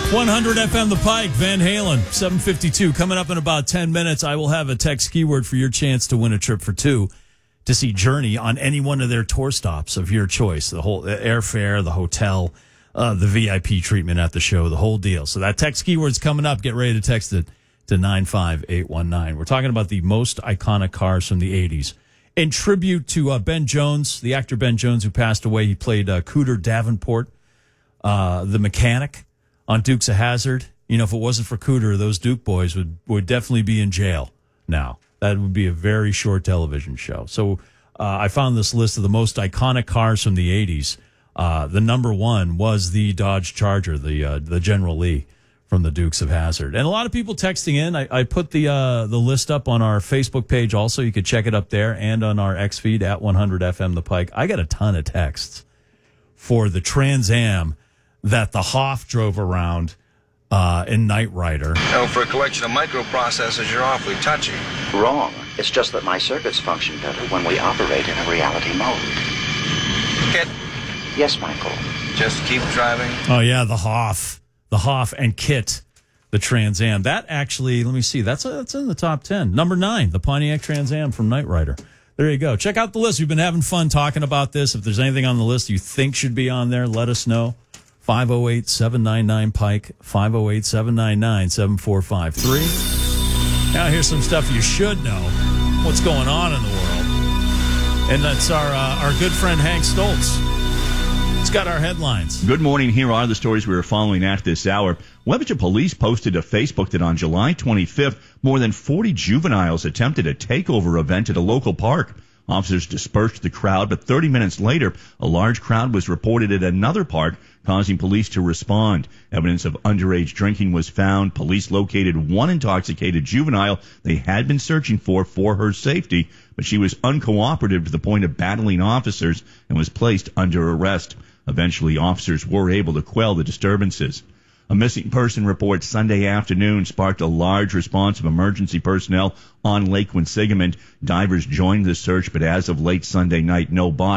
100 FM The Pike, Van Halen, 7:52. Coming up in about 10 minutes, I will have a text keyword for your chance to win a trip for two to see Journey on any one of their tour stops of your choice. The whole airfare, the hotel, the VIP treatment at the show, the whole deal. So that text keyword's coming up. Get ready to text it to 95819. We're talking about the most iconic cars from the 80s. In tribute to Ben Jones, the actor Ben Jones, who passed away, he played Cooter Davenport, the mechanic on Dukes of Hazzard. You know, if it wasn't for Cooter, those Duke boys would definitely be in jail now. That would be a very short television show. So I found this list of the most iconic cars from the 80s. The number one was the Dodge Charger, the General Lee from the Dukes of Hazzard. And a lot of people texting in. I put the list up on our Facebook page also. You could check it up there and on our X feed at 100 FM The Pike. I got a ton of texts for the Trans Am that the Hoff drove around in Knight Rider. Oh, for a collection of microprocessors, you're awfully touchy. Wrong. It's just that my circuits function better when we operate in a reality mode. Kit, Yes, Michael. just keep driving. Oh, yeah, the Hoff and Kit, the Trans Am. That actually, let me see, that's in the top 10. Number 9, the Pontiac Trans Am from Knight Rider. There you go. Check out the list. We've been having fun talking about this. If there's anything on the list you think should be on there, let us know. 508-799-PIKE, 508-799-7453. Now here's some stuff you should know. What's going on in the world? And that's our good friend Hank Stoltz. He's got our headlines. Good morning. Here are the stories we are following at this hour. Lebanon Police posted to Facebook that on July 25th, more than 40 juveniles attempted a takeover event at a local park. Officers dispersed the crowd, but 30 minutes later, a large crowd was reported at another park, causing police to respond. Evidence of underage drinking was found. Police located one intoxicated juvenile they had been searching for her safety, but she was uncooperative to the point of battling officers and was placed under arrest. Eventually, officers were able to quell the disturbances. A missing person report Sunday afternoon sparked a large response of emergency personnel on Lake Quinsigamond. Divers joined the search, but as of late Sunday night, no body